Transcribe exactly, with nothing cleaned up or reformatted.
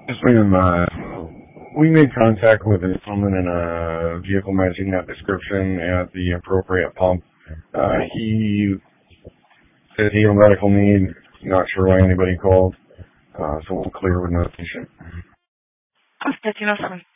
Yes, ma'am. Uh, we made contact with a gentleman in a vehicle matching that description at the appropriate pump. Uh, he said he had a medical need. Not sure why anybody called. Uh, so we'll clear with no patient. Constantino from